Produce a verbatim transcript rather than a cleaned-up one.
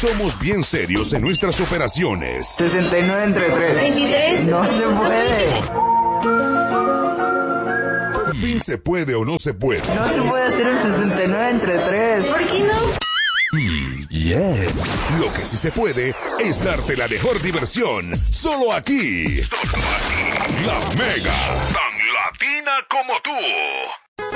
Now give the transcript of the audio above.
Somos bien serios en nuestras operaciones. sesenta y nueve entre tres. veintitrés. No se puede. Por fin se puede o no se puede. No se puede hacer un sesenta y nueve entre tres. ¿Por qué no? Mm, yeah. Lo que sí se puede es darte la mejor diversión. Solo aquí. Solo aquí. La Mega. Tan latina como tú.